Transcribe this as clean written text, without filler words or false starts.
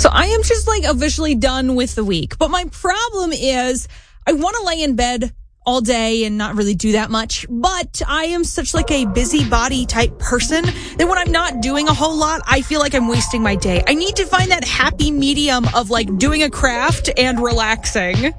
So I am just officially done with the week. But my problem is I want to lay in bed all day and not really do that much. But I am such a busybody type person that when I'm not doing a whole lot, I feel like I'm wasting my day. I need to find that happy medium of doing a craft and relaxing.